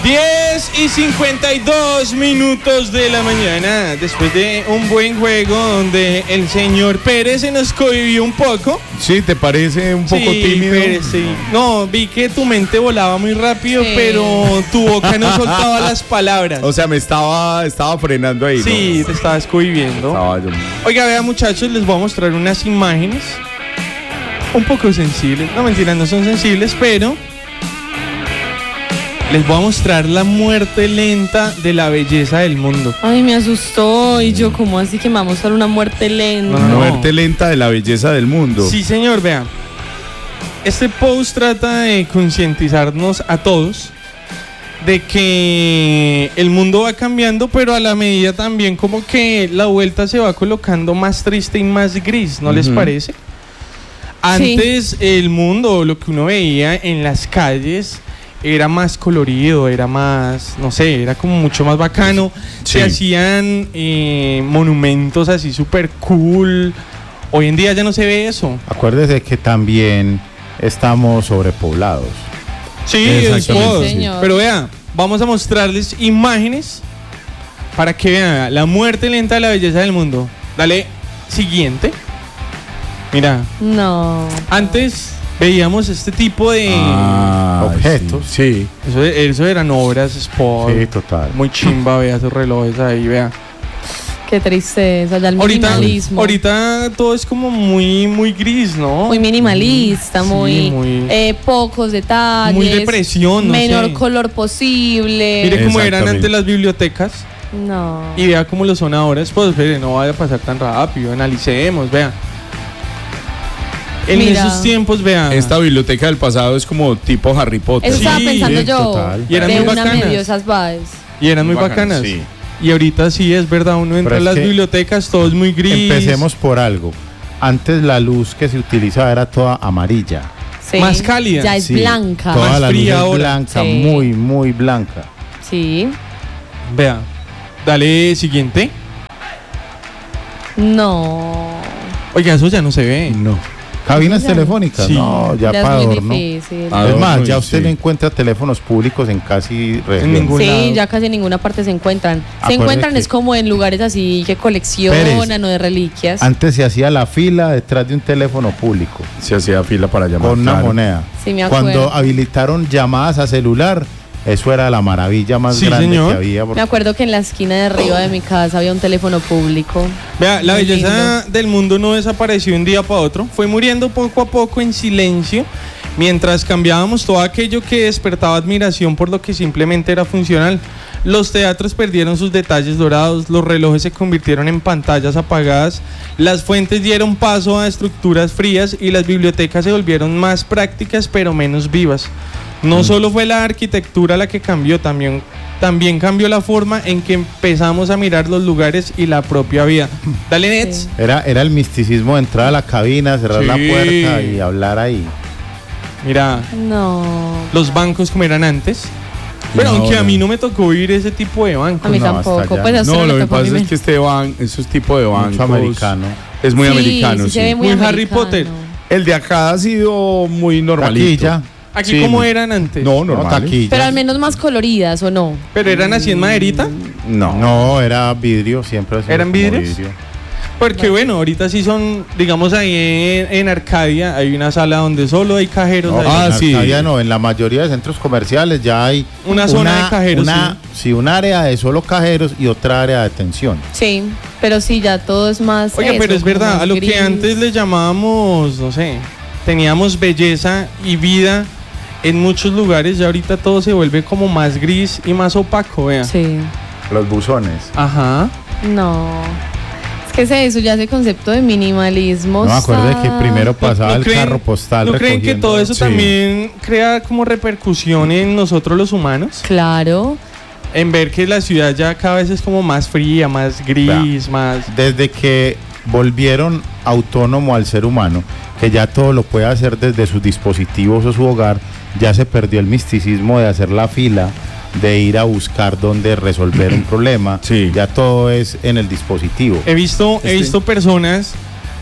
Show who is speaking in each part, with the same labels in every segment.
Speaker 1: 10:52 de la mañana, después de un buen juego donde el señor Pérez se nos cohibió un poco.
Speaker 2: Sí, ¿te parece un poco tímido?
Speaker 1: Pérez, sí. No, vi que tu mente volaba muy rápido, sí, pero tu boca no soltaba las palabras.
Speaker 2: O sea, me estaba frenando ahí,
Speaker 1: sí,
Speaker 2: ¿no?
Speaker 1: Te estabas cohibiendo. Oiga, vean, muchachos, les voy a mostrar unas imágenes un poco sensibles. No, mentira, no son sensibles, pero les voy a mostrar la muerte lenta de la belleza del mundo.
Speaker 3: Ay, me asustó. Y yo, ¿cómo así que me va a mostrar una muerte lenta?
Speaker 2: No. Muerte lenta de la belleza del mundo.
Speaker 1: Sí, señor, vean. Este post trata de concientizarnos a todos de que el mundo va cambiando, pero a la medida también como que la vuelta se va colocando más triste y más gris, ¿no les parece? Antes el mundo, lo que uno veía en las calles, era más colorido, era más, no sé, era como mucho más bacano. Sí. Se hacían monumentos así súper cool. Hoy en día ya no se ve eso.
Speaker 4: Acuérdese que también estamos sobrepoblados.
Speaker 1: Sí, pero vea, vamos a mostrarles imágenes para que vean la muerte lenta de la belleza del mundo. Dale, siguiente. Mira.
Speaker 3: No.
Speaker 1: Antes veíamos este tipo de
Speaker 4: objetos.
Speaker 2: Sí.
Speaker 1: Eso eran obras sport.
Speaker 4: Sí, total.
Speaker 1: Muy chimba, vea esos relojes ahí, vea.
Speaker 3: Qué tristeza, ya el minimalismo.
Speaker 1: Ahorita todo es como muy gris, ¿no?
Speaker 3: Muy minimalista, sí, muy pocos detalles.
Speaker 1: Muy depresión,
Speaker 3: menor color posible.
Speaker 1: Mire cómo eran antes las bibliotecas.
Speaker 3: No.
Speaker 1: Y vea cómo lo son ahora. Pues, espere, no vaya a pasar tan rápido. Analicemos, vea. En esos tiempos, vean.
Speaker 2: Esta biblioteca del pasado es como tipo Harry Potter.
Speaker 3: Eso estaba pensando yo.
Speaker 1: Total. Y eran
Speaker 3: muy
Speaker 1: bacanas.
Speaker 3: Y
Speaker 1: eran muy bacanas. Sí. Y ahorita sí, es verdad, uno entra a las bibliotecas, todo es muy gris.
Speaker 4: Empecemos por algo. Antes la luz que se utilizaba era toda amarilla.
Speaker 3: Sí.
Speaker 1: Más cálida.
Speaker 3: Ya es blanca.
Speaker 4: Toda
Speaker 1: más
Speaker 4: la
Speaker 1: fría
Speaker 4: luz es
Speaker 1: ahora.
Speaker 4: blanca, sí. Muy blanca.
Speaker 3: Sí.
Speaker 1: Vea. Dale, siguiente.
Speaker 3: No.
Speaker 1: Oiga, eso ya no se ve.
Speaker 4: No. ¿Cabinas telefónicas?
Speaker 1: Sí.
Speaker 4: No, ya para adorno. Es más, ya usted no encuentra teléfonos públicos en casi región.
Speaker 3: Sí, ya casi en ninguna parte se encuentran. Se encuentran es como en lugares así que coleccionan o de reliquias.
Speaker 4: Antes se hacía la fila detrás de un teléfono público.
Speaker 2: Se hacía fila para llamar.
Speaker 4: Con una moneda.
Speaker 3: Sí, me acuerdo.
Speaker 4: Cuando habilitaron llamadas a celular, eso era la maravilla más grande que había.
Speaker 3: Me acuerdo que en la esquina de arriba de mi casa había un teléfono público.
Speaker 1: Vea, la belleza del mundo no desapareció de un día para otro. Fue muriendo poco a poco en silencio, mientras cambiábamos todo aquello que despertaba admiración por lo que simplemente era funcional. Los teatros perdieron sus detalles dorados, los relojes se convirtieron en pantallas apagadas, las fuentes dieron paso a estructuras frías y las bibliotecas se volvieron más prácticas pero menos vivas. No solo fue la arquitectura la que cambió, también cambió la forma en que empezamos a mirar los lugares y la propia vida. Dale, Nets.
Speaker 3: Sí.
Speaker 4: Era el misticismo de entrar a la cabina, cerrar la puerta y hablar ahí.
Speaker 1: Mira, los bancos como eran antes. Pero aunque a mí no me tocó vivir ese tipo de bancos.
Speaker 3: A mí tampoco. Pues
Speaker 2: no, lo que pasa es que esos tipos de bancos
Speaker 4: mucho americano.
Speaker 2: Es muy americano,
Speaker 3: sí.
Speaker 1: Muy Harry Potter.
Speaker 2: El de acá ha sido muy normalito.
Speaker 4: Taquilla.
Speaker 1: ¿Aquí cómo eran antes?
Speaker 2: No, normal.
Speaker 3: Pero al menos más coloridas, ¿o no?
Speaker 1: ¿Pero eran así en maderita?
Speaker 4: No, era vidrio, siempre.
Speaker 1: ¿Eran vidrios? Porque bueno, ahorita sí son, digamos ahí en Arcadia, hay una sala donde solo hay cajeros.
Speaker 4: No, en Arcadia no, en la mayoría de centros comerciales ya hay
Speaker 1: una zona de cajeros.
Speaker 4: Un área de solo cajeros y otra área de atención.
Speaker 3: Sí, pero sí, ya todo es más.
Speaker 1: Oye, pero es verdad, a lo que antes le llamábamos, no sé, teníamos belleza y vida en muchos lugares, ya ahorita todo se vuelve como más gris y más opaco, vea.
Speaker 3: Sí.
Speaker 4: Los buzones.
Speaker 1: Ajá.
Speaker 3: No. Es que es eso, ya ese concepto de minimalismo.
Speaker 4: No, acuérdate que primero pasaba el carro postal.
Speaker 1: ¿No creen que todo eso también crea como repercusión en nosotros los humanos?
Speaker 3: Claro.
Speaker 1: En ver que la ciudad ya cada vez es como más fría, más gris, más...
Speaker 4: Desde que volvieron autónomo al ser humano, que ya todo lo puede hacer desde sus dispositivos o su hogar, ya se perdió el misticismo de hacer la fila, de ir a buscar dónde resolver un problema.
Speaker 2: Sí.
Speaker 4: Ya todo es en el dispositivo.
Speaker 1: He visto personas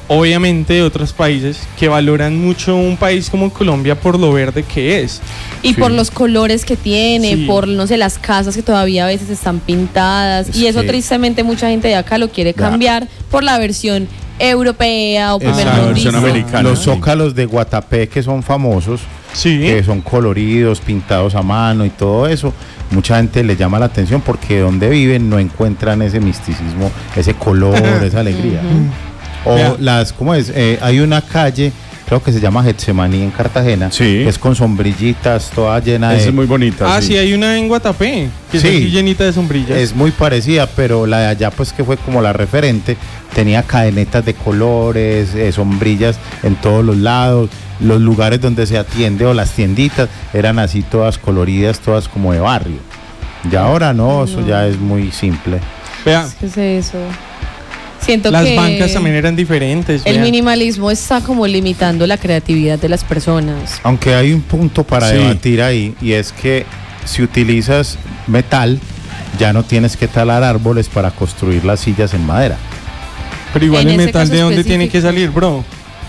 Speaker 1: obviamente de otros países que valoran mucho un país como Colombia por lo verde que es.
Speaker 3: Y por los colores que tiene, por, no sé, las casas que todavía a veces están pintadas. Y eso tristemente mucha gente de acá lo quiere cambiar por la versión europea o
Speaker 2: versión americana.
Speaker 4: Los zócalos de Guatapé, que son famosos, que son coloridos, pintados a mano y todo eso, mucha gente le llama la atención porque donde viven no encuentran ese misticismo, ese color, esa alegría. O ¿cómo es? Hay una calle, creo que se llama Getsemaní en Cartagena, que es con sombrillitas, toda llena de...
Speaker 2: Es muy bonita.
Speaker 1: Sí, hay una en Guatapé, que es así llenita de sombrillas.
Speaker 4: Es muy parecida, pero la de allá, pues que fue como la referente, tenía cadenetas de colores, sombrillas en todos los lados. Los lugares donde se atiende o las tienditas eran así todas coloridas, todas como de barrio. Y ahora no, eso ya es muy simple.
Speaker 1: Vea.
Speaker 3: ¿Qué es eso? Siento
Speaker 1: las
Speaker 3: que
Speaker 1: bancas también eran diferentes.
Speaker 3: El minimalismo está como limitando la creatividad de las personas.
Speaker 4: Aunque hay un punto para debatir ahí, y es que si utilizas metal, ya no tienes que talar árboles para construir las sillas en madera.
Speaker 1: Pero igual el metal, ¿de dónde tiene que salir, bro?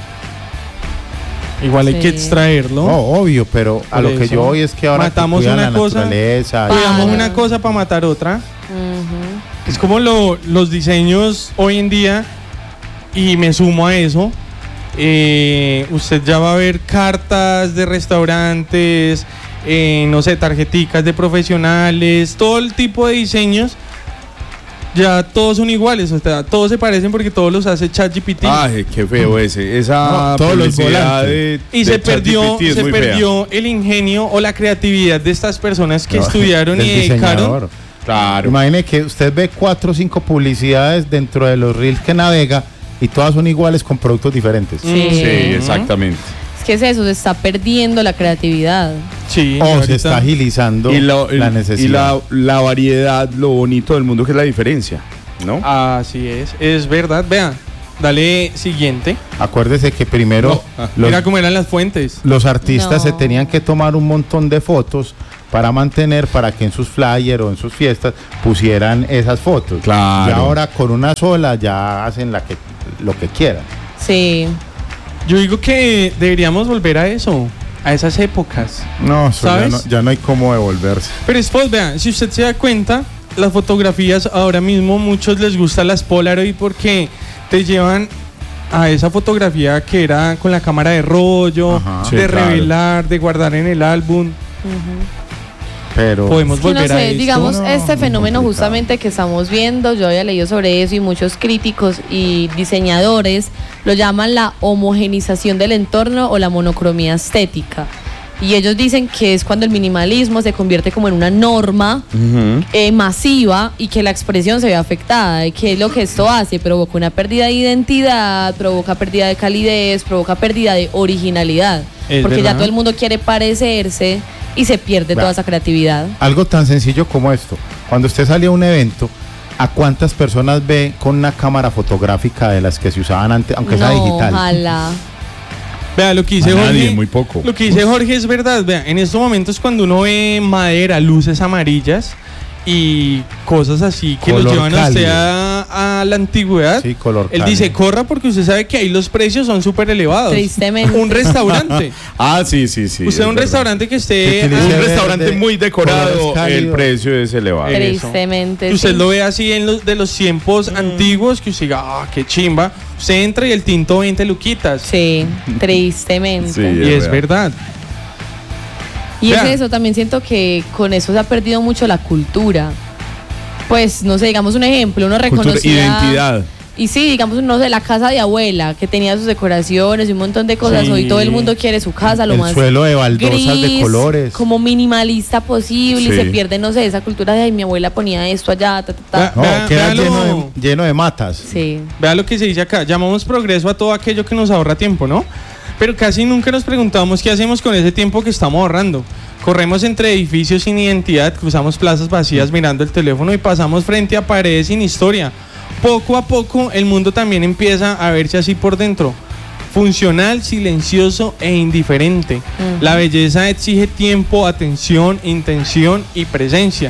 Speaker 1: Igual hay que extraerlo.
Speaker 4: No, obvio, pero a lo que yo voy es que ahora
Speaker 1: matamos una cosa, cuidamos una cosa para matar otra. Es como los diseños hoy en día, y me sumo a eso. Usted ya va a ver cartas de restaurantes, no sé, tarjeticas de profesionales, todo el tipo de diseños. Ya todos son iguales, o sea, todos se parecen porque todos los hace ChatGPT.
Speaker 2: Ay, qué feo esa publicidad
Speaker 1: y se perdió el ingenio o la creatividad de estas personas que estudiaron y dedicaron.
Speaker 4: Claro. Imagine que usted ve 4 o 5 publicidades dentro de los reels que navega y todas son iguales con productos diferentes.
Speaker 2: Sí, exactamente.
Speaker 3: ¿Qué es eso? Se está perdiendo la creatividad.
Speaker 1: Sí.
Speaker 4: O se está agilizando la necesidad.
Speaker 2: Y la variedad, lo bonito del mundo que es la diferencia, ¿no?
Speaker 1: Así es verdad. Vean, dale siguiente.
Speaker 4: Acuérdese que primero...
Speaker 1: mira cómo eran las fuentes.
Speaker 4: Los artistas se tenían que tomar un montón de fotos para que en sus flyers o en sus fiestas pusieran esas fotos.
Speaker 2: Claro.
Speaker 4: Y ahora con una sola ya hacen lo que quieran.
Speaker 3: Sí.
Speaker 1: Yo digo que deberíamos volver a eso, a esas épocas.
Speaker 4: No, ya no hay cómo devolverse.
Speaker 1: Pero después, vean, si usted se da cuenta, las fotografías ahora mismo, muchos les gustan las Polaroid porque te llevan a esa fotografía que era con la cámara de rollo, revelar, de guardar en el álbum.
Speaker 4: Pero
Speaker 1: podemos volver a esto.
Speaker 3: Digamos, este fenómeno justamente que estamos viendo, yo había leído sobre eso y muchos críticos y diseñadores lo llaman la homogenización del entorno o la monocromía estética. Y ellos dicen que es cuando el minimalismo se convierte como en una norma masiva y que la expresión se ve afectada. ¿Y qué es lo que esto hace? Provoca una pérdida de identidad, provoca pérdida de calidez, provoca pérdida de originalidad. Porque ya todo el mundo quiere parecerse y se pierde toda esa creatividad.
Speaker 4: Algo tan sencillo como esto. Cuando usted sale a un evento, ¿a cuántas personas ve con una cámara fotográfica de las que se usaban antes, aunque sea digital?
Speaker 3: Ojalá.
Speaker 1: Vea, lo que dice Jorge,
Speaker 2: nadie, muy poco.
Speaker 1: Lo que dice Jorge es verdad. Vea, en estos momentos cuando uno ve madera, luces amarillas y cosas así que lo llevan a usted a la antigüedad,
Speaker 4: color
Speaker 1: él dice, corra porque usted sabe que ahí los precios son súper elevados.
Speaker 3: Tristemente.
Speaker 1: Un restaurante.
Speaker 2: Sí.
Speaker 1: Usted un restaurante que esté...
Speaker 2: un restaurante muy decorado, el precio es elevado.
Speaker 3: Tristemente.
Speaker 1: Que usted lo ve así de los tiempos antiguos, que usted diga, qué chimba. Usted entra y el tinto 20 luquitas.
Speaker 3: Sí, tristemente.
Speaker 2: Sí,
Speaker 1: y es verdad.
Speaker 3: Y es eso, también siento que con eso se ha perdido mucho la cultura. Pues, no sé, digamos un ejemplo, uno reconocía...
Speaker 2: Identidad.
Speaker 3: Y sí, digamos, no sé, la casa de abuela, que tenía sus decoraciones y un montón de cosas. Hoy todo el mundo quiere su casa, lo más
Speaker 4: suelo de baldosas de colores,
Speaker 3: como minimalista posible, y se pierde, no sé, esa cultura de, mi abuela ponía esto allá,
Speaker 4: queda lleno de matas.
Speaker 3: Sí.
Speaker 1: Vea lo que se dice acá, llamamos progreso a todo aquello que nos ahorra tiempo, ¿no? Pero casi nunca nos preguntamos qué hacemos con ese tiempo que estamos ahorrando. Corremos entre edificios sin identidad, cruzamos plazas vacías mirando el teléfono y pasamos frente a paredes sin historia. Poco a poco el mundo también empieza a verse así por dentro. Funcional, silencioso e indiferente. La belleza exige tiempo, atención, intención y presencia.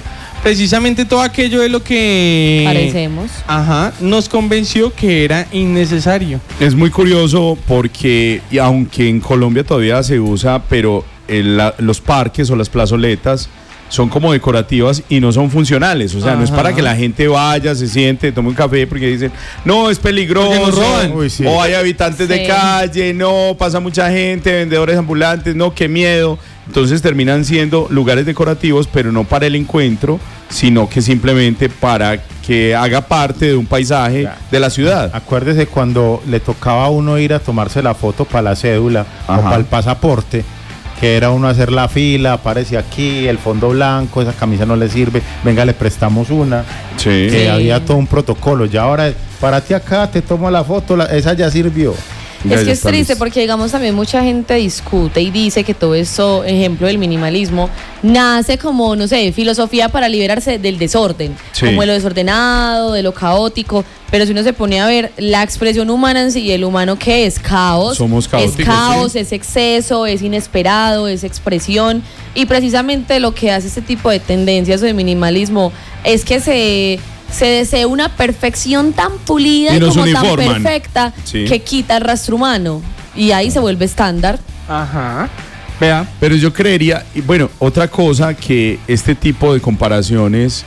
Speaker 1: precisamente todo aquello de lo que
Speaker 3: Parecemos.
Speaker 1: nos convenció que era innecesario.
Speaker 2: Es muy curioso porque, y aunque en Colombia todavía se usa, pero los parques o las plazoletas son como decorativas y no son funcionales. O sea, no es para que la gente vaya, se siente, tome un café porque dicen, no, es peligroso,
Speaker 1: Porque nos roban.
Speaker 4: Uy, sí.
Speaker 2: o hay habitantes de calle, no, pasa mucha gente, vendedores ambulantes, no, qué miedo. Entonces terminan siendo lugares decorativos, pero no para el encuentro, sino que simplemente para que haga parte de un paisaje de la ciudad.
Speaker 4: Acuérdese cuando le tocaba a uno ir a tomarse la foto para la cédula o para el pasaporte, que era uno hacer la fila, aparece aquí, el fondo blanco, esa camisa no le sirve, venga, le prestamos una.
Speaker 2: Sí.
Speaker 4: Que había todo un protocolo. Ya ahora, para ti acá, te tomo la foto, esa ya sirvió.
Speaker 3: Es que es
Speaker 2: está
Speaker 3: triste
Speaker 2: listo.
Speaker 3: porque, digamos, también mucha gente discute y dice que todo eso, ejemplo del minimalismo, nace como, no sé, filosofía para liberarse del desorden,
Speaker 2: Sí.
Speaker 3: como de lo desordenado, de lo caótico, pero si uno se pone a ver la expresión humana en sí, y el humano ¿qué es? Caos.
Speaker 2: Somos caóticos,
Speaker 3: Es caos,
Speaker 2: sí.
Speaker 3: es exceso, es inesperado, es expresión, y precisamente lo que hace este tipo de tendencias o de minimalismo es que se desea una perfección tan pulida
Speaker 2: Y
Speaker 3: y
Speaker 2: nos
Speaker 3: como tan
Speaker 2: uniforman.
Speaker 3: perfecta
Speaker 2: Sí.
Speaker 3: que quita el rastro humano y ahí se vuelve estándar.
Speaker 1: Vea.
Speaker 2: Pero yo creería, y bueno, otra cosa que este tipo de comparaciones,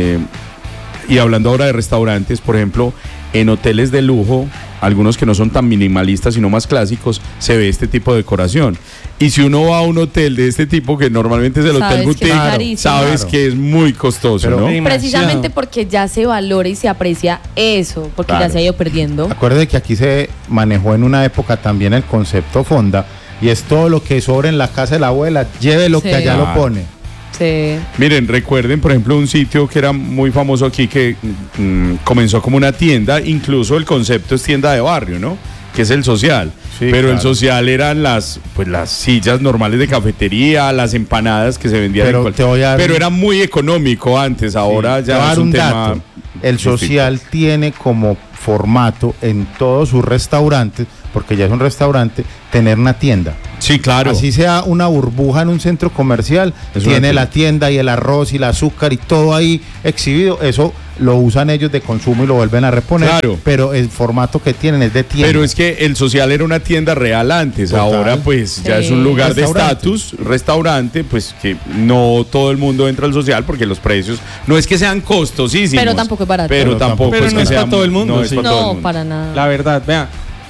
Speaker 2: y hablando ahora de restaurantes, por ejemplo, en hoteles de lujo, algunos que no son tan minimalistas sino más clásicos, se ve este tipo de decoración. Y si uno va a un hotel de este tipo, que normalmente es el
Speaker 3: Sabes
Speaker 2: hotel
Speaker 3: que es
Speaker 2: boutique,
Speaker 3: carísimo.
Speaker 2: sabes
Speaker 4: Claro.
Speaker 2: que es muy costoso,
Speaker 4: Pero
Speaker 2: ¿no?
Speaker 3: Precisamente porque ya se valora y se aprecia eso, porque
Speaker 4: Claro.
Speaker 3: ya se ha ido perdiendo.
Speaker 4: Acuérdate que aquí se manejó en una época también el concepto fonda, y es todo lo que sobra en la casa de la abuela, lleve lo
Speaker 3: Sí.
Speaker 4: que allá lo
Speaker 2: Claro.
Speaker 4: pone.
Speaker 3: Sí.
Speaker 2: Miren, recuerden, por ejemplo, un sitio que era muy famoso aquí que comenzó como una tienda, incluso el concepto es tienda de barrio, ¿no? Que es el Social.
Speaker 4: Sí,
Speaker 2: Pero el
Speaker 4: claro.
Speaker 2: Social eran las sillas normales de cafetería, las empanadas que se vendían
Speaker 4: Pero
Speaker 2: en cual-
Speaker 4: te voy a dar
Speaker 2: Pero
Speaker 4: un-
Speaker 2: era muy económico antes, ahora
Speaker 4: Te voy a
Speaker 2: ya
Speaker 4: dar
Speaker 2: es un
Speaker 4: un
Speaker 2: tema
Speaker 4: dato. El
Speaker 2: distinto.
Speaker 4: Social tiene como formato en todos sus restaurantes, porque ya es un restaurante, tener una tienda.
Speaker 2: Sí, claro.
Speaker 4: Así sea una burbuja en un centro comercial,
Speaker 2: Es una
Speaker 4: tiene
Speaker 2: tienda.
Speaker 4: la tienda y el arroz y el azúcar y todo ahí exhibido. Eso lo usan ellos de consumo y lo vuelven a reponer.
Speaker 2: Claro.
Speaker 4: Pero el formato que tienen es de tienda.
Speaker 2: Pero es que el Social era una tienda real antes,
Speaker 4: Total.
Speaker 2: ahora pues ya
Speaker 3: Sí.
Speaker 2: es un lugar de
Speaker 4: Restaurante.
Speaker 2: estatus, restaurante, pues que no todo el mundo entra al Social porque los precios no es que sean costosísimos.
Speaker 3: Pero tampoco es barato.
Speaker 2: Pero tampoco
Speaker 1: Pero
Speaker 2: es
Speaker 1: no
Speaker 2: que
Speaker 1: es
Speaker 2: sea
Speaker 1: para todo el mundo,
Speaker 2: no es
Speaker 1: sí.
Speaker 2: para todo el
Speaker 3: No,
Speaker 2: mundo.
Speaker 3: para nada.
Speaker 1: La verdad, vea.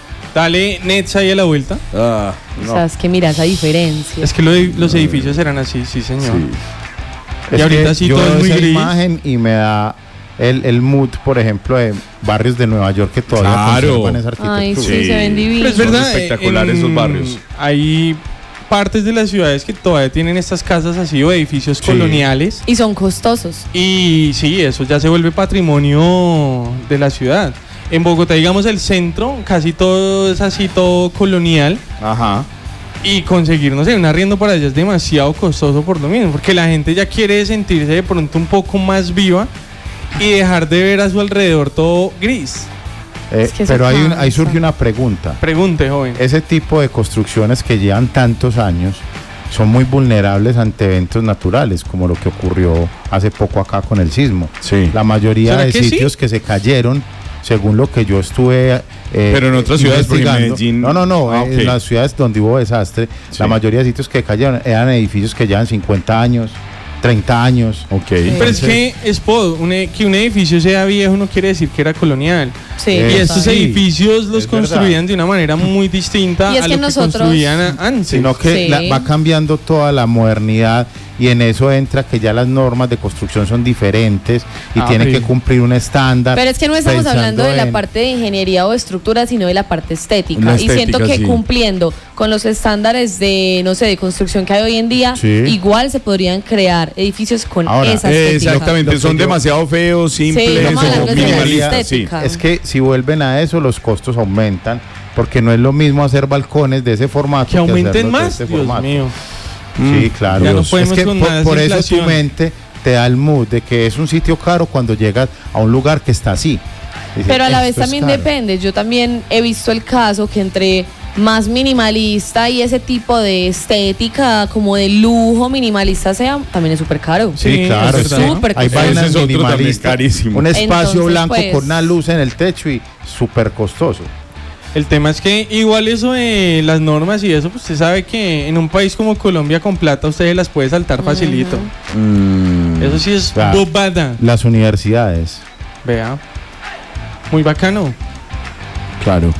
Speaker 1: Dale Nets ahí a la vuelta.
Speaker 2: Ah,
Speaker 3: O sea, es que mira esa diferencia.
Speaker 1: Es que los edificios eran así, sí señor.
Speaker 2: sí.
Speaker 4: Es
Speaker 1: y ahorita
Speaker 4: que
Speaker 1: sí
Speaker 4: yo
Speaker 1: todo es
Speaker 4: veo
Speaker 1: muy
Speaker 4: esa
Speaker 1: gris.
Speaker 4: imagen y me da el mood, por ejemplo, de barrios de Nueva York que todavía
Speaker 2: Claro.
Speaker 4: conservan esa arquitectura.
Speaker 3: Ay, sí,
Speaker 2: Sí.
Speaker 3: se ven
Speaker 1: Pero
Speaker 3: divinos.
Speaker 1: es verdad,
Speaker 2: Son espectaculares esos barrios.
Speaker 1: Hay partes de las ciudades que todavía tienen estas casas así o edificios
Speaker 4: Sí.
Speaker 1: coloniales.
Speaker 3: Y son costosos.
Speaker 1: Y sí, eso ya se vuelve patrimonio de la ciudad. En Bogotá, digamos, el centro, casi todo es así, todo colonial.
Speaker 2: Ajá.
Speaker 1: Y conseguir, no sé, un arriendo para allá es demasiado costoso por lo mismo. Porque la gente ya quiere sentirse de pronto un poco más viva y dejar de ver a su alrededor todo gris.
Speaker 3: Es que eso
Speaker 4: Pero ahí
Speaker 3: cansa.
Speaker 4: surge una pregunta.
Speaker 1: Pregunte, joven.
Speaker 4: Ese tipo de construcciones que llevan tantos años son muy vulnerables ante eventos naturales, como lo que ocurrió hace poco acá con el sismo.
Speaker 2: Sí.
Speaker 4: La mayoría
Speaker 1: ¿Será
Speaker 4: de
Speaker 1: que sí?
Speaker 4: sitios que se cayeron, según lo que yo estuve
Speaker 2: Pero en otras ciudades, porque
Speaker 4: investigando.
Speaker 2: Medellín-
Speaker 4: No,
Speaker 2: Ah, ok.
Speaker 4: en las ciudades donde hubo desastre,
Speaker 2: Sí.
Speaker 4: la mayoría de sitios que cayeron eran edificios que llevan 50 años, 30 años.
Speaker 2: Ok.
Speaker 1: Pero es que es que un edificio sea viejo no quiere decir que era colonial.
Speaker 3: Sí.
Speaker 1: Y estos
Speaker 4: sí,
Speaker 1: edificios los
Speaker 4: es
Speaker 1: construían de una manera muy distinta
Speaker 3: Y es
Speaker 1: a
Speaker 3: que
Speaker 1: lo
Speaker 3: nosotros-
Speaker 1: que construían antes.
Speaker 4: Sino que
Speaker 3: Sí.
Speaker 4: va cambiando toda la modernidad y en eso entra que ya las normas de construcción son diferentes y
Speaker 1: Ah,
Speaker 4: tienen
Speaker 1: sí.
Speaker 4: que cumplir un estándar.
Speaker 3: Pero es que no estamos
Speaker 4: pensando
Speaker 3: hablando de la
Speaker 4: en-
Speaker 3: parte de ingeniería o de estructura, sino de la parte estética.
Speaker 2: La
Speaker 3: Y siento
Speaker 2: estética,
Speaker 3: que
Speaker 2: sí.
Speaker 3: cumpliendo con los estándares de, no sé, de construcción que hay hoy en día,
Speaker 4: Sí.
Speaker 3: igual se podrían crear edificios con
Speaker 4: Ahora,
Speaker 3: esa estética.
Speaker 2: Exactamente,
Speaker 4: Lo que
Speaker 2: son
Speaker 4: yo-
Speaker 2: demasiado feos, simples
Speaker 3: estamos
Speaker 2: o
Speaker 3: hablando de
Speaker 2: minimalistas. Sí.
Speaker 3: estética.
Speaker 4: Es que si vuelven a eso, los costos aumentan, porque no es lo mismo hacer balcones de ese formato
Speaker 1: Que aumenten
Speaker 4: hacerlos de
Speaker 1: más,
Speaker 4: este
Speaker 1: Dios
Speaker 4: formato.
Speaker 1: mío.
Speaker 4: Sí, claro.
Speaker 1: Ya no
Speaker 4: Es
Speaker 1: podemos
Speaker 4: que
Speaker 1: con
Speaker 4: por,
Speaker 1: más
Speaker 4: por eso tu
Speaker 1: inflación.
Speaker 4: mente te da el mood de que es un sitio caro cuando llegas a un lugar que está así. Dices,
Speaker 3: Pero a la vez
Speaker 4: "Esto es
Speaker 3: también
Speaker 4: caro".
Speaker 3: depende. Yo también he visto el caso que entre más minimalista y ese tipo de estética como de lujo minimalista sea, también es súper caro.
Speaker 4: Sí, claro.
Speaker 1: es verdad.
Speaker 3: Súper
Speaker 4: Hay
Speaker 3: costoso.
Speaker 4: vainas
Speaker 2: Ese es otro también
Speaker 4: minimalistas,
Speaker 2: carísimo.
Speaker 4: un espacio
Speaker 3: Entonces,
Speaker 4: blanco
Speaker 3: pues,
Speaker 4: con una luz en el techo y súper costoso.
Speaker 1: El tema es que igual eso de las normas y eso, pues usted sabe que en un país como Colombia con plata usted las puede saltar facilito. Eso sí es
Speaker 4: Claro.
Speaker 1: bobada.
Speaker 4: Las universidades.
Speaker 1: Vea. Muy bacano.
Speaker 2: Claro.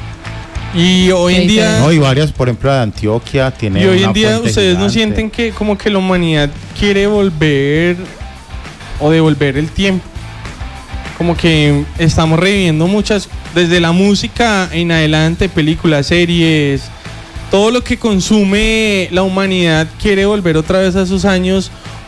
Speaker 1: Y hoy en
Speaker 3: Sí,
Speaker 1: día...
Speaker 4: No, y varias, por ejemplo, de Antioquia tiene.
Speaker 1: Y hoy en
Speaker 4: una
Speaker 1: día
Speaker 4: fuente
Speaker 1: ustedes no
Speaker 4: gigante.
Speaker 1: sienten que como que la humanidad quiere volver o devolver el tiempo. Como que estamos reviviendo muchas, desde la música en adelante, películas, series, todo lo que consume la humanidad quiere volver otra vez a sus años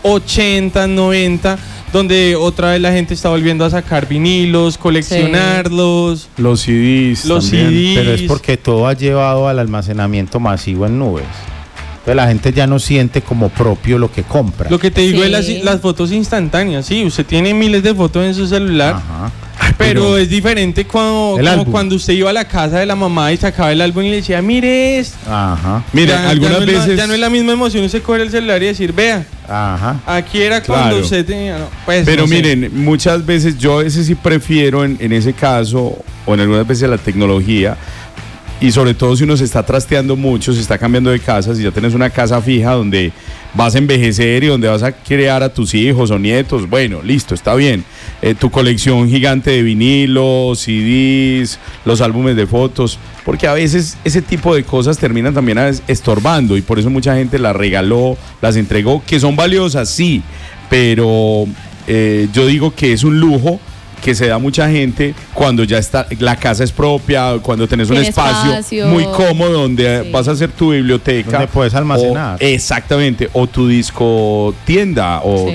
Speaker 1: 80, 90, donde otra vez la gente está volviendo a sacar vinilos, coleccionarlos.
Speaker 2: Los CDs.
Speaker 1: Los
Speaker 2: también.
Speaker 1: CDs.
Speaker 4: Pero es porque todo ha llevado al almacenamiento masivo en nubes. Entonces la gente ya no siente como propio lo que compra.
Speaker 1: Lo que te digo
Speaker 3: Sí.
Speaker 1: es las fotos instantáneas, sí, usted tiene miles de fotos en su celular,
Speaker 4: Ajá.
Speaker 1: pero es diferente cuando,
Speaker 4: El
Speaker 1: como
Speaker 4: álbum.
Speaker 1: cuando usted iba a la casa de la mamá y sacaba el álbum y le decía, mire esto.
Speaker 4: Ajá.
Speaker 2: Mira, algunas
Speaker 1: no es
Speaker 2: veces.
Speaker 1: ya no es la misma emoción usted coger el celular y decir, vea,
Speaker 4: Ajá.
Speaker 1: aquí era cuando
Speaker 2: Claro.
Speaker 1: usted tenía... no, pues,
Speaker 2: Pero
Speaker 1: no sé.
Speaker 2: miren, muchas veces yo a veces sí prefiero en ese caso, o en algunas veces la tecnología, y sobre todo si uno se está trasteando mucho, se está cambiando de casa, si ya tienes una casa fija donde vas a envejecer y donde vas a criar a tus hijos o nietos, bueno, listo, está bien. Tu colección gigante de vinilos, CDs, los álbumes de fotos, porque a veces ese tipo de cosas terminan también estorbando y por eso mucha gente las regaló, las entregó, que son valiosas, sí, pero yo digo que es un lujo que se da a mucha gente cuando ya está, la casa es propia, cuando tenés un
Speaker 3: Tiene
Speaker 2: espacio
Speaker 3: espacio.
Speaker 2: muy cómodo donde
Speaker 3: Sí.
Speaker 2: vas a hacer tu biblioteca.
Speaker 4: Donde puedes almacenar.
Speaker 2: Exactamente, o tu disco tienda, o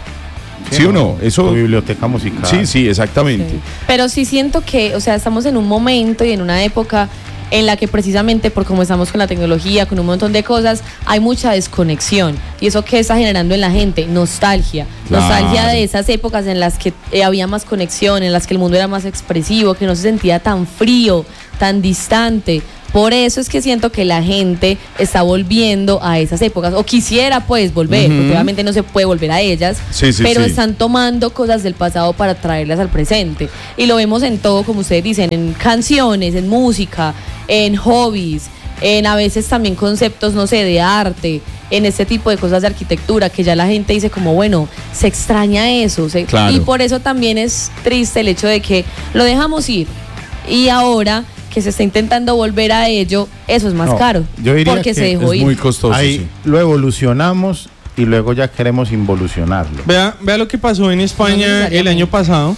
Speaker 2: ¿sí o no? Eso,
Speaker 4: Tu biblioteca musical.
Speaker 2: sí, exactamente.
Speaker 3: Sí. Pero sí siento que, o sea, estamos en un momento y en una época en la que precisamente por cómo estamos con la tecnología, con un montón de cosas, hay mucha desconexión. ¿Y eso qué está generando en la gente? Nostalgia.
Speaker 2: Claro.
Speaker 3: Nostalgia de esas épocas en las que había más conexión, en las que el mundo era más expresivo, que no se sentía tan frío, tan distante. Por eso es que siento que la gente está volviendo a esas épocas, o quisiera pues volver,
Speaker 2: Ujú.
Speaker 3: porque obviamente no se puede volver a ellas,
Speaker 2: Sí, sí,
Speaker 3: pero
Speaker 2: sí.
Speaker 3: están tomando cosas del pasado para traerlas al presente. Y lo vemos en todo, como ustedes dicen, en canciones, en música, en hobbies, en a veces también conceptos, no sé, de arte, en este tipo de cosas de arquitectura, que ya la gente dice como, bueno, se extraña eso.
Speaker 2: Claro.
Speaker 3: Y por eso también es triste el hecho de que lo dejamos ir. Y ahora que se está intentando volver a ello, eso es más
Speaker 4: No,
Speaker 3: caro.
Speaker 4: yo diría
Speaker 3: porque
Speaker 4: que
Speaker 3: se dejó
Speaker 2: Es
Speaker 3: ir.
Speaker 2: muy costoso.
Speaker 4: Ahí
Speaker 2: sí.
Speaker 4: lo evolucionamos y luego ya queremos involucionarlo.
Speaker 1: Vea lo que pasó en
Speaker 3: No
Speaker 1: España
Speaker 3: necesariamente.
Speaker 1: el año pasado.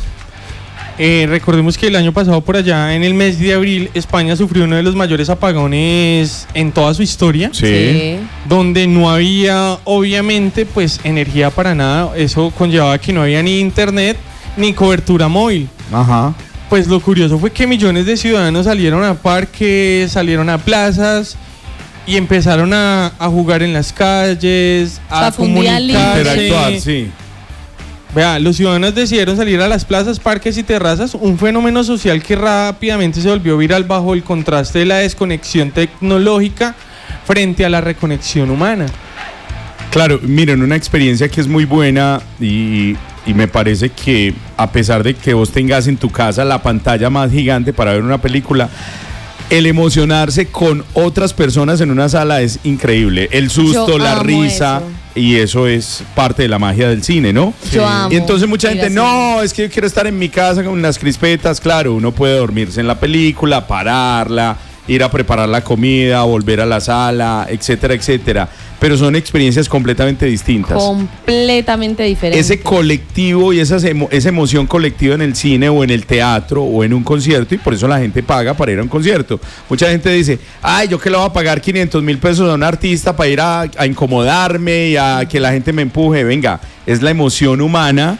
Speaker 1: Recordemos que el año pasado por allá, en el mes de abril, España sufrió uno de los mayores apagones en toda su historia.
Speaker 2: Sí.
Speaker 1: Donde no había obviamente pues energía para nada, eso conllevaba que no había ni internet ni cobertura móvil.
Speaker 2: Ajá.
Speaker 1: Pues lo curioso fue que millones de ciudadanos salieron a parques, salieron a plazas y empezaron a jugar en las calles,
Speaker 3: O sea,
Speaker 1: a
Speaker 3: fue un día
Speaker 1: comunicarse.
Speaker 2: Interactuar, sí.
Speaker 1: Vea, los ciudadanos decidieron salir a las plazas, parques y terrazas, un fenómeno social que rápidamente se volvió viral bajo el contraste de la desconexión tecnológica frente a la reconexión humana.
Speaker 2: Claro, miren, una experiencia que es muy buena y me parece que a pesar de que vos tengas en tu casa la pantalla más gigante para ver una película, el emocionarse con otras personas en una sala es increíble. El susto,
Speaker 3: Yo
Speaker 2: la
Speaker 3: amo
Speaker 2: risa,
Speaker 3: eso.
Speaker 2: y eso es parte de la magia del cine, ¿no?
Speaker 3: Yo amo
Speaker 2: Y entonces mucha
Speaker 3: ir
Speaker 2: gente,
Speaker 3: al
Speaker 2: no, es que yo quiero estar en mi casa con las crispetas. Claro, uno puede dormirse en la película, pararla, ir a preparar la comida, volver a la sala, etcétera, etcétera. Pero son experiencias completamente distintas.
Speaker 3: Completamente diferente.
Speaker 2: Ese colectivo y esa emoción colectiva en el cine o en el teatro o en un concierto, y por eso la gente paga para ir a un concierto. Mucha gente dice, ay, yo que le voy a pagar 500,000 pesos a un artista para ir a incomodarme y a que la gente me empuje. Venga, es la emoción humana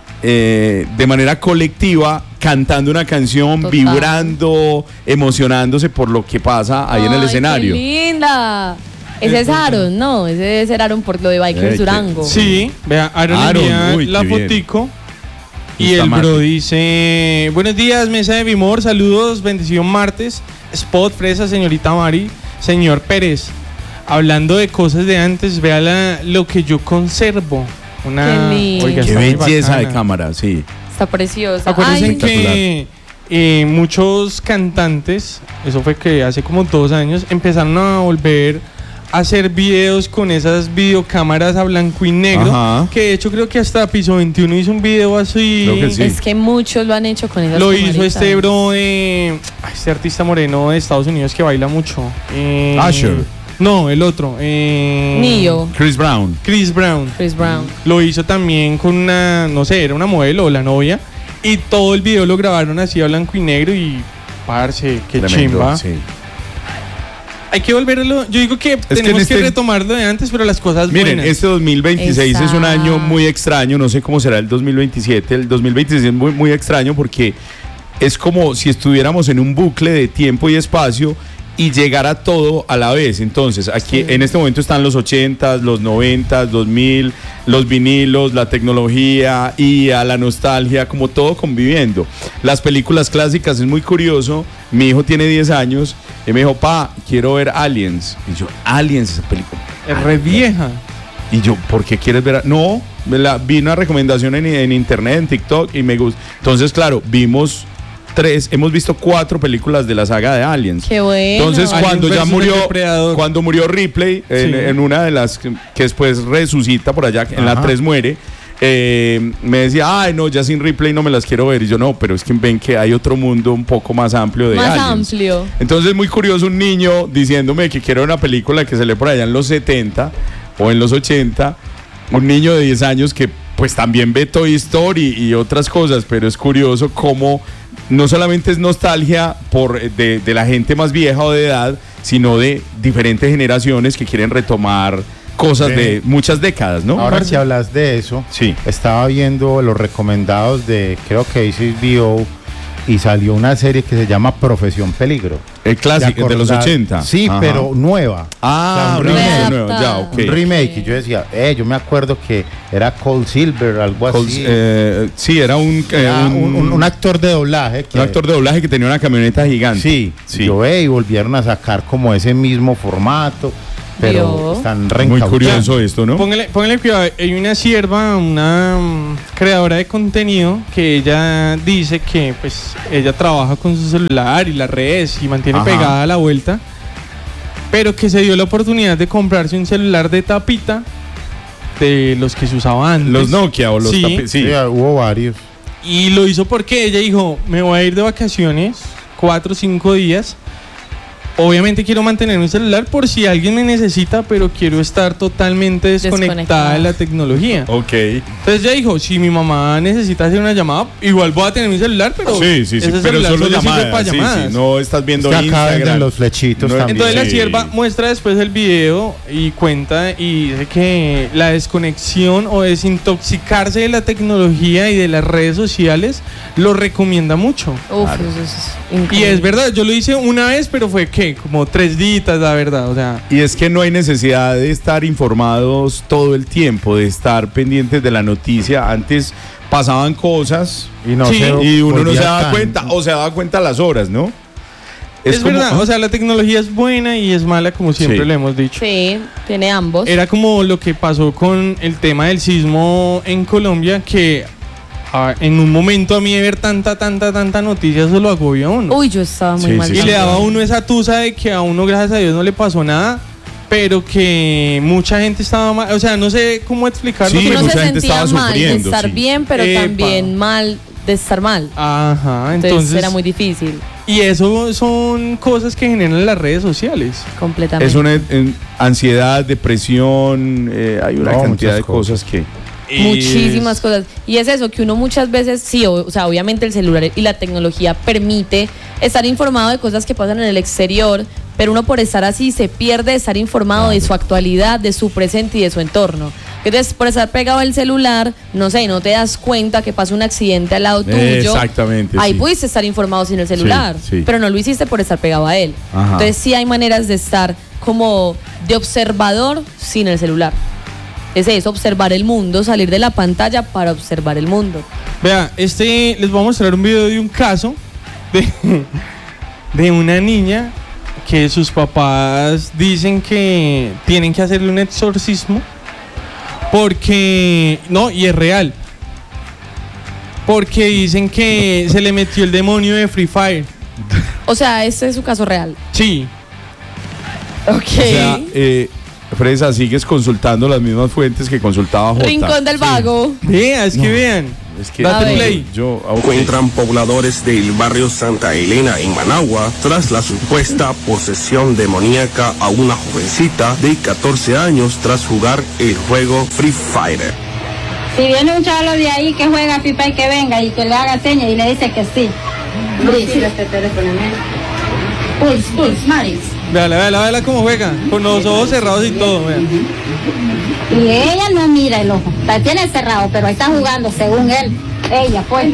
Speaker 2: de manera colectiva, cantando una canción,
Speaker 3: Total.
Speaker 2: vibrando, emocionándose por lo que pasa ahí en el
Speaker 3: Ay,
Speaker 2: escenario.
Speaker 3: ¡Qué linda! Ese es Aaron, ¿no? Ese debe ser Aaron por lo de Bikers
Speaker 2: Qué-
Speaker 3: Durango.
Speaker 1: Sí, vea, Aaron
Speaker 2: Aaron,
Speaker 1: envía
Speaker 2: uy,
Speaker 1: la
Speaker 2: qué bien.
Speaker 1: fotico y
Speaker 2: Está
Speaker 1: el
Speaker 2: mal.
Speaker 1: bro dice, buenos días, mesa de Vimor, saludos, bendición martes. spot, fresa, señorita Mari, señor Pérez. Hablando de cosas de antes, vea lo que yo conservo.
Speaker 3: Qué lindo.
Speaker 1: Oiga,
Speaker 2: Qué
Speaker 1: está muy
Speaker 2: belleza de
Speaker 1: bacana.
Speaker 2: cámara, sí.
Speaker 3: Está preciosa.
Speaker 1: Acuérdense
Speaker 3: Ay,
Speaker 1: que muchos cantantes, eso fue que hace como 2 años, empezaron a volver a hacer videos con esas videocámaras a blanco y negro.
Speaker 2: Ajá.
Speaker 1: Que de hecho creo que hasta Piso 21 hizo un video así.
Speaker 2: Creo que sí.
Speaker 3: es que muchos lo han hecho con esas
Speaker 1: Lo hizo
Speaker 3: camaritas.
Speaker 1: este bro de... este artista moreno de Estados Unidos que baila mucho.
Speaker 2: Usher.
Speaker 1: No, el otro.
Speaker 3: Neo.
Speaker 2: Chris Brown.
Speaker 1: Chris Brown.
Speaker 3: Chris Brown.
Speaker 1: Lo hizo también con una, no sé, era una modelo o la novia. Y todo el video lo grabaron así a blanco y negro y, parce, qué
Speaker 2: Tremendo,
Speaker 1: chimba.
Speaker 2: sí.
Speaker 1: Hay que volverlo. Yo digo que
Speaker 2: que
Speaker 1: tenemos
Speaker 2: en
Speaker 1: que retomarlo de antes, pero las cosas
Speaker 2: Miren,
Speaker 1: buenas.
Speaker 2: este 2026 es un
Speaker 3: Exacto.
Speaker 2: año muy extraño, no sé cómo será el 2027. El 2026 es muy, muy extraño porque es como si estuviéramos en un bucle de tiempo y espacio y llegara todo a la vez. Entonces, aquí en este momento están los 80s, los 90s, 2000, los vinilos, la tecnología y a la nostalgia, como todo conviviendo. Las películas clásicas es muy curioso. Mi hijo tiene 10 años y me dijo, pa, quiero ver Aliens. Y yo, Aliens, esa película.
Speaker 1: Es re vieja.
Speaker 2: Y yo, ¿por qué quieres ver? No, vi una recomendación en internet, en TikTok y me gusta. Entonces, claro, hemos visto 4 películas de la saga de Aliens.
Speaker 3: Qué bueno.
Speaker 2: Entonces,
Speaker 1: Aliens
Speaker 2: cuando ya
Speaker 1: versus el
Speaker 2: murió,
Speaker 1: Depredador.
Speaker 2: cuando murió Ripley, en una de las que después resucita por allá, en la
Speaker 4: Ajá.
Speaker 2: 3 muere, me decía, ay, no, ya sin Ripley no me las quiero ver. Y yo, no, pero es que ven que hay otro mundo un poco más amplio de
Speaker 3: Más
Speaker 2: Aliens.
Speaker 3: amplio.
Speaker 2: Entonces, muy curioso un niño diciéndome que quiere una película que se lee por allá en los 70 o en los 80. Un niño de 10 años que pues también ve Toy Story y otras cosas, pero es curioso cómo no solamente es nostalgia de la gente más vieja o de edad, sino de diferentes generaciones que quieren retomar cosas
Speaker 4: Sí.
Speaker 2: de muchas décadas, ¿no?
Speaker 4: Ahora si hablas de eso,
Speaker 2: Sí.
Speaker 4: estaba viendo los recomendados de, creo que HBO, y salió una serie que se llama Profesión Peligro.
Speaker 2: El clásico
Speaker 4: ¿Te
Speaker 2: de los
Speaker 4: acordás?
Speaker 2: 80.
Speaker 4: Sí,
Speaker 2: Ajá.
Speaker 4: pero nueva.
Speaker 2: Ah,
Speaker 4: O sea, un
Speaker 2: una
Speaker 4: remake.
Speaker 2: nueva, ya, ok.
Speaker 4: Un remake. Y yo decía, yo me acuerdo que era Cold Silver, algo así.
Speaker 2: Sí, era
Speaker 4: Era un actor de doblaje.
Speaker 2: un actor de doblaje que tenía una camioneta gigante.
Speaker 4: Sí,
Speaker 2: Sí.
Speaker 4: yo y volvieron a sacar como ese mismo formato, pero
Speaker 3: Vio.
Speaker 4: están
Speaker 2: Muy
Speaker 4: reencauchados.
Speaker 2: curioso esto, ¿no?
Speaker 1: Póngale cuidado, hay una sierva, una creadora de contenido que ella dice que pues ella trabaja con su celular y las redes y mantiene
Speaker 2: Ajá.
Speaker 1: pegada a la vuelta, pero que se dio la oportunidad de comprarse un celular de tapita de los que se usaba antes.
Speaker 2: Los Nokia o los
Speaker 1: Sí.
Speaker 2: sí.
Speaker 4: Sí, hubo varios.
Speaker 1: Y lo hizo porque ella dijo, me voy a ir de vacaciones 4 o 5 días. Obviamente quiero mantener mi celular por si alguien me necesita, pero quiero estar totalmente desconectada de la tecnología.
Speaker 2: Ok.
Speaker 1: Entonces ella dijo, si mi mamá necesita hacer una llamada, igual voy a tener mi celular, pero
Speaker 2: Sí,
Speaker 1: ese
Speaker 2: pero
Speaker 1: celular
Speaker 2: solo
Speaker 1: sirve
Speaker 2: llamadas.
Speaker 1: para
Speaker 2: Sí,
Speaker 1: llamadas.
Speaker 2: sí, no estás viendo
Speaker 4: Es que acá venden
Speaker 2: Instagram.
Speaker 4: los flechitos
Speaker 2: No,
Speaker 4: también.
Speaker 1: Entonces la
Speaker 2: Sí.
Speaker 1: sierva muestra después el video y cuenta y dice que la desconexión o desintoxicarse de la tecnología y de las redes sociales lo recomienda mucho.
Speaker 3: Uf, eso es
Speaker 1: Y
Speaker 3: increíble.
Speaker 1: es verdad, yo lo hice una vez, pero fue ¿qué? Como 3 días, la verdad, o sea.
Speaker 2: Y es que no hay necesidad de estar informados todo el tiempo, de estar pendientes de la noticia. Antes pasaban cosas
Speaker 4: Y, no
Speaker 1: Sí.
Speaker 4: se
Speaker 2: y uno no
Speaker 4: volvía
Speaker 2: se daba
Speaker 4: tan-
Speaker 2: cuenta, o se daba cuenta a las horas, ¿no?
Speaker 1: Es
Speaker 2: como-
Speaker 1: verdad, o sea, la tecnología es buena y es mala, como siempre
Speaker 2: Sí.
Speaker 1: le hemos dicho.
Speaker 3: Sí, tiene ambos.
Speaker 1: Era como lo que pasó con el tema del sismo en Colombia, que en un momento a mí de ver tanta noticia, eso lo agobia a uno.
Speaker 3: Uy, yo estaba muy
Speaker 2: Sí,
Speaker 3: mal.
Speaker 2: sí,
Speaker 1: Y
Speaker 2: sí.
Speaker 1: le daba a uno esa tusa de que a uno, gracias a Dios, no le pasó nada, pero que mucha gente estaba mal. O sea, no sé cómo explicarlo.
Speaker 2: Sí,
Speaker 3: Uno
Speaker 1: pero-
Speaker 2: mucha
Speaker 3: se
Speaker 2: gente
Speaker 3: sentía
Speaker 2: estaba
Speaker 3: mal de
Speaker 2: sufriendo,
Speaker 3: estar
Speaker 2: sí.
Speaker 3: bien, pero
Speaker 1: Epa.
Speaker 3: también mal de estar mal.
Speaker 1: Ajá,
Speaker 3: Entonces,
Speaker 1: entonces.
Speaker 3: era muy difícil,
Speaker 1: Y eso son cosas que generan las redes sociales.
Speaker 3: completamente.
Speaker 2: Es una ansiedad, depresión, hay una
Speaker 4: No,
Speaker 2: cantidad
Speaker 4: muchas
Speaker 2: de cosas que...
Speaker 3: Muchísimas cosas. Y es eso, que uno muchas veces, sí, o sea, obviamente el celular y la tecnología permite estar informado de cosas que pasan en el exterior, pero uno por estar así se pierde de estar informado de su actualidad, de su presente y de su entorno. Entonces, por estar pegado al celular, no sé, no te das cuenta que pasa un accidente al lado tuyo.
Speaker 2: Exactamente,
Speaker 3: Ahí
Speaker 2: sí.
Speaker 3: pudiste estar informado sin el celular,
Speaker 2: sí.
Speaker 3: pero no lo hiciste por estar pegado a él.
Speaker 2: Ajá.
Speaker 3: Entonces, sí hay maneras de estar como de observador sin el celular. Es observar el mundo, salir de la pantalla para observar el mundo.
Speaker 1: Vea, les voy a mostrar un video de un caso de, de una niña que sus papás dicen que tienen que hacerle un exorcismo porque, no, y es real, porque dicen que se le metió el demonio de Free Fire.
Speaker 3: O sea, ese es su caso real.
Speaker 1: Sí.
Speaker 3: Ok.
Speaker 2: O sea, Fresa, sigues consultando las mismas fuentes que consultaba Jota.
Speaker 3: Rincón del Vago.
Speaker 1: Vea, es que vean.
Speaker 2: Es que
Speaker 1: Date
Speaker 3: A ver.
Speaker 1: play.
Speaker 5: Encuentran pobladores del barrio Santa Elena en Managua tras la supuesta posesión demoníaca a una jovencita de 14 años tras jugar el juego Free Fire.
Speaker 6: Si viene un chalo de ahí que juega pipa y que venga y que le haga señas y le dice que sí. Sí, este teléfono. Pues, Maris.
Speaker 1: Véala cómo juega, con los ojos cerrados y todo, vea.
Speaker 6: Y ella no mira el ojo, la tiene cerrado, pero está jugando según él. Ella, pues.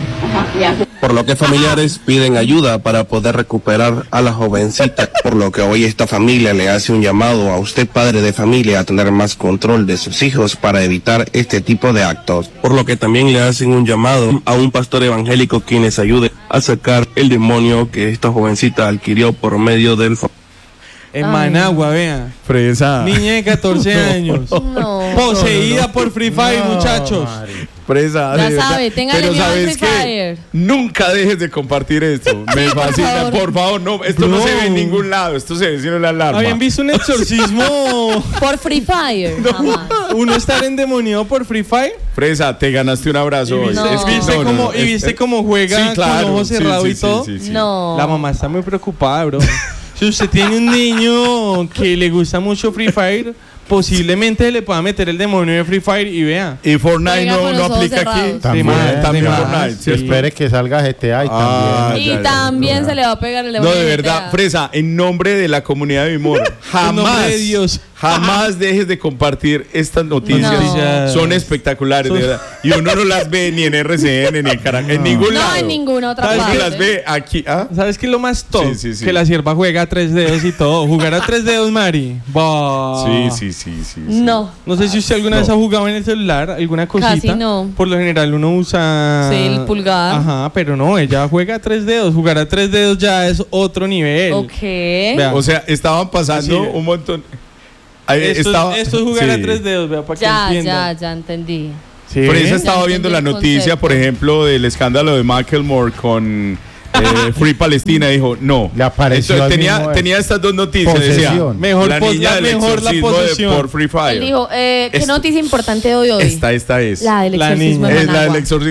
Speaker 5: Por lo que familiares piden ayuda para poder recuperar a la jovencita, por lo que hoy esta familia le hace un llamado a usted, padre de familia, a tener más control de sus hijos para evitar este tipo de actos. Por lo que también le hacen un llamado a un pastor evangélico quienes ayude a sacar el demonio que esta jovencita adquirió por medio del...
Speaker 1: En
Speaker 3: Ay.
Speaker 1: Managua, vea.
Speaker 2: Fresa.
Speaker 1: Niña de 14 años.
Speaker 3: No.
Speaker 1: Poseída por Free Fire, muchachos.
Speaker 2: Fresa.
Speaker 3: Ya
Speaker 2: de verdad.
Speaker 3: sabe, téngale
Speaker 2: Pero
Speaker 3: miedo al
Speaker 2: ¿sabes
Speaker 3: Free
Speaker 2: qué?
Speaker 3: Fire.
Speaker 2: Nunca dejes de compartir esto. Me fascina.
Speaker 3: favor.
Speaker 2: Por favor, no. Esto no
Speaker 1: No.
Speaker 2: se ve en ningún lado. Esto se ve en la alarma.
Speaker 1: ¿Habían visto un exorcismo?
Speaker 3: Por Free Fire. Jamás.
Speaker 1: ¿Uno estar endemoniado por Free Fire?
Speaker 2: Fresa, te ganaste un abrazo hoy.
Speaker 3: No.
Speaker 2: Es que
Speaker 1: ¿Viste
Speaker 2: no,
Speaker 1: cómo,
Speaker 2: no,
Speaker 1: y viste cómo juega
Speaker 2: sí, claro,
Speaker 1: con ojos
Speaker 2: sí,
Speaker 1: cerrados
Speaker 2: sí,
Speaker 1: y
Speaker 2: sí,
Speaker 1: todo?
Speaker 2: sí, sí.
Speaker 3: No.
Speaker 1: La mamá está muy preocupada, bro. Si usted tiene un niño que le gusta mucho Free Fire, posiblemente le pueda meter el demonio de Free Fire y vea.
Speaker 2: Y Fortnite
Speaker 3: Juega
Speaker 2: no,
Speaker 3: con
Speaker 2: no
Speaker 3: los ojos
Speaker 2: aplica aquí.
Speaker 3: cerrados.
Speaker 2: También
Speaker 1: de más,
Speaker 2: Fortnite.
Speaker 1: sí.
Speaker 4: Espere que salga GTA y
Speaker 2: Ah,
Speaker 4: también.
Speaker 3: Y
Speaker 2: ya,
Speaker 3: también
Speaker 2: ya.
Speaker 3: se le va a pegar el
Speaker 2: No,
Speaker 3: demonio
Speaker 2: de
Speaker 3: de
Speaker 2: verdad,
Speaker 3: GTA.
Speaker 2: Fresa, en nombre de la comunidad de Vimor,
Speaker 1: En nombre
Speaker 2: jamás,
Speaker 1: de Dios.
Speaker 2: jamás dejes de compartir estas noticias.
Speaker 3: No.
Speaker 2: Son espectaculares, de verdad. Y uno no las ve ni en RCN, ni en Caracas, en ningún
Speaker 3: No,
Speaker 2: lado.
Speaker 3: en ninguna otra
Speaker 2: ¿Sabes que
Speaker 3: parte.
Speaker 2: las ve aquí? ¿Ah?
Speaker 1: ¿Sabes qué es lo más top?
Speaker 2: Sí, sí, sí.
Speaker 1: Que la sierva juega a 3 dedos y todo. ¿Jugar a 3 dedos, Mari? Bah.
Speaker 2: Sí.
Speaker 3: No.
Speaker 1: No sé si usted alguna vez ha jugado en el celular, alguna cosita.
Speaker 3: Casi no.
Speaker 1: Por lo general uno usa...
Speaker 3: Sí, el pulgar.
Speaker 1: Ajá, pero no, ella juega a 3 dedos. Jugar a 3 dedos ya es otro nivel.
Speaker 3: Ok.
Speaker 1: Vea.
Speaker 2: O sea, estaban pasando
Speaker 1: Sí.
Speaker 2: un montón. Ahí
Speaker 1: Esto es jugar
Speaker 2: sí.
Speaker 1: a 3 dedos, vea, para que
Speaker 3: Ya
Speaker 1: entiendan.
Speaker 3: entendí.
Speaker 1: Sí.
Speaker 2: Fresa estaba
Speaker 3: Ya
Speaker 2: viendo
Speaker 3: entendí
Speaker 2: la
Speaker 3: el
Speaker 2: noticia,
Speaker 3: concepto.
Speaker 2: por ejemplo, del escándalo de Macklemore con Free Palestina. Dijo, no.
Speaker 4: Le apareció
Speaker 2: Entonces,
Speaker 4: al mismo
Speaker 2: tenía estas dos noticias. Decía,
Speaker 4: Posesión.
Speaker 1: Mejor
Speaker 2: la niña del
Speaker 1: mejor la
Speaker 2: exorcismo
Speaker 1: posesión.
Speaker 2: por Free Fire.
Speaker 3: Él dijo, ¿qué
Speaker 2: Esto-
Speaker 3: noticia importante doy hoy?
Speaker 2: Esta es.
Speaker 3: La del
Speaker 1: La
Speaker 3: exorcismo
Speaker 1: niña.
Speaker 3: de
Speaker 2: Es la del
Speaker 3: Managua.
Speaker 2: exorcismo.